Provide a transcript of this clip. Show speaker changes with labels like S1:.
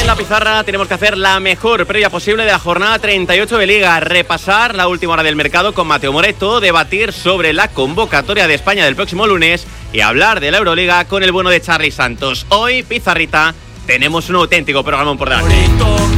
S1: la pizarra tenemos que hacer la mejor previa posible de la jornada 38 de Liga, repasar la última hora del mercado con Mateo Moreto, debatir sobre la convocatoria de España del próximo lunes y hablar de la Euroliga con el bueno de Charly Santos. Hoy, pizarrita, tenemos un auténtico programa por delante.